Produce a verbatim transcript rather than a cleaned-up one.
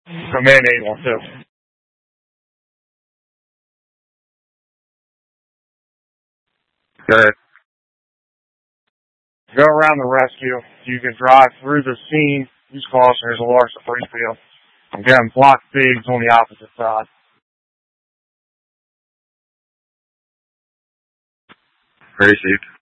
Come in eight one two. Good. Go around the rescue. You can drive through the scene. Use caution. There's a large debris field. Again, block Biggs on the opposite side. Appreciate